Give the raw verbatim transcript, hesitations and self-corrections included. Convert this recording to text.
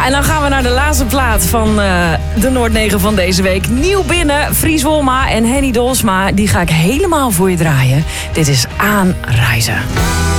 en dan gaan we naar de laatste plaat van uh, de Noord negen van deze week. Nieuw binnen, Fries Wolma en Henny Dolsma. Die ga ik helemaal voor je draaien. Dit is Aanreizen.